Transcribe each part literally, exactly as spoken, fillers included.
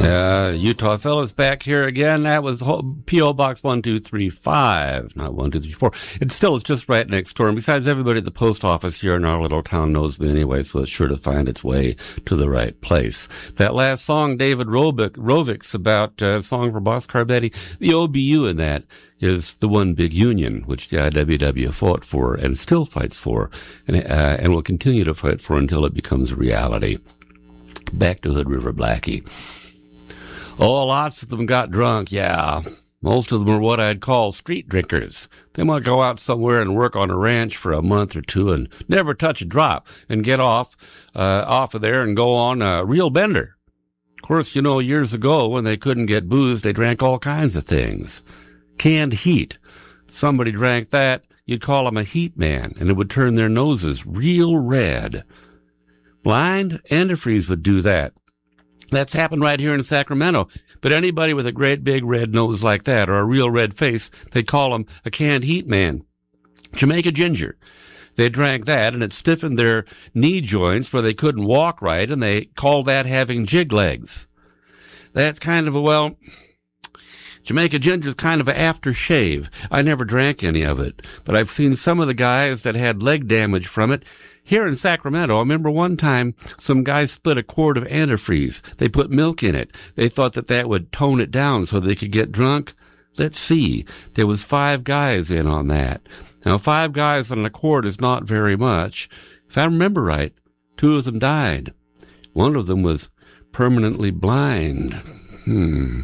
Uh, Utah fellas back here again. That was P O Box one two three five, not one two three four. It still is just right next door. And besides, everybody at the post office here in our little town knows me anyway, so it's sure to find its way to the right place. That last song, David Rovick, Rovick's about a uh, song for Boxcar Betty. The O B U in that is the one big union, which the I W W fought for and still fights for, and, uh, and will continue to fight for until it becomes a reality. Back to Hood River Blackie. Oh, lots of them got drunk, yeah. Most of them are what I'd call street drinkers. They might go out somewhere and work on a ranch for a month or two and never touch a drop and get off, uh, off of there and go on a real bender. Of course, you know, years ago when they couldn't get booze, they drank all kinds of things. Canned heat. Somebody drank that, you'd call them a heat man, and it would turn their noses real red. Blind antifreeze would do that. That's happened right here in Sacramento. But anybody with a great big red nose like that or a real red face, they call him a canned heat man. Jamaica ginger. They drank that and it stiffened their knee joints where they couldn't walk right, and they call that having jig legs. That's kind of a, well, Jamaica ginger is kind of an aftershave. I never drank any of it, but I've seen some of the guys that had leg damage from it. Here in Sacramento, I remember one time some guys split a quart of antifreeze. They put milk in it. They thought that that would tone it down so they could get drunk. Let's see. There was five guys in on that. Now, five guys on a quart is not very much. If I remember right, two of them died. One of them was permanently blind. Hmm.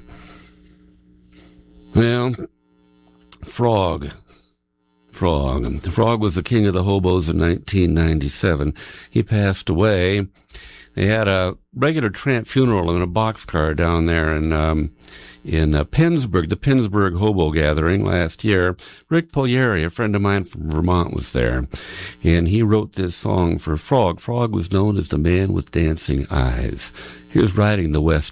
Well, Frog. Frog. The Frog was the king of the hobos in nineteen ninety-seven. He passed away. They had a regular tramp funeral in a boxcar down there in um, in uh, Pennsburg, the Pennsburg Hobo Gathering last year. Rick Polieri, a friend of mine from Vermont, was there, and he wrote this song for Frog. Frog was known as the man with dancing eyes. He was riding the West